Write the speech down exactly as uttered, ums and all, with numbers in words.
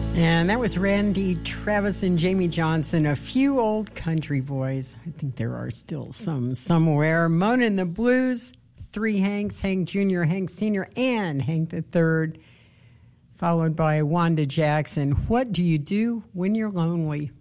And that was Randy Travis and Jamie Johnson, A Few Old Country Boys. I think there are still some somewhere. Mona and the Blues, three Hanks, Hank Junior, Hank Senior, and Hank the Third, followed by Wanda Jackson. What do you do when you're lonely?